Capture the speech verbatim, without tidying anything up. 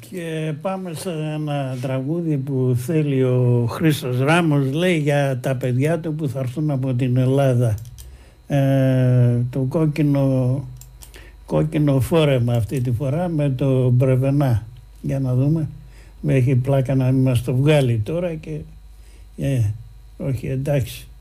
Και πάμε σε ένα τραγούδι που θέλει ο Χρήστος Ράμος, λέει για τα παιδιά του που θα έρθουν από την Ελλάδα. Ε, το κόκκινο, κόκκινο φόρεμα αυτή τη φορά με το Μπρεβενά. Για να δούμε. Με έχει πλάκα να μας το βγάλει τώρα και... Ε, όχι, εντάξει.